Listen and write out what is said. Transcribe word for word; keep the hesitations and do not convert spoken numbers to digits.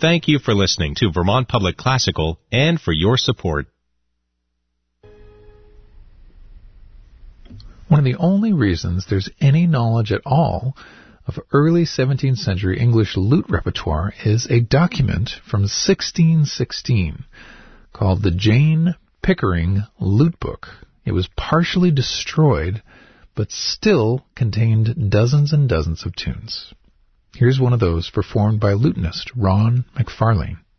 thank you for listening to Vermont Public Classical and for your support. One of the only reasons there's any knowledge at all of early seventeenth century English lute repertoire is a document from sixteen sixteen called the Jane Pickering Lute Book. It was partially destroyed, but still contained dozens and dozens of tunes. Here's one of those performed by lutenist Ron McFarlane.